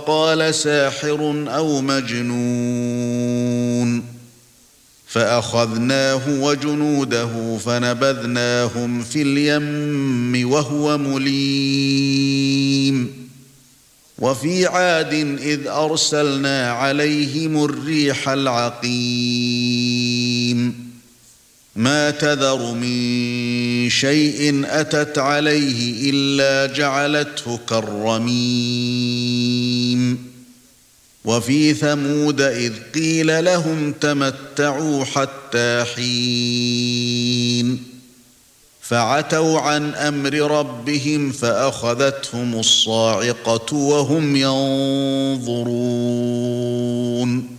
وقال ساحر أو مجنون فأخذناه وجنوده فنبذناهم في اليم وهو مليم وفي عاد إذ أرسلنا عليهم الريح العقيم ما تذر من شيء أتت عليه إلا جعلته كالرميم وفي ثمود إذ قيل لهم تمتعوا حتى حين فعتوا عن أمر ربهم فأخذتهم الصاعقة وهم ينظرون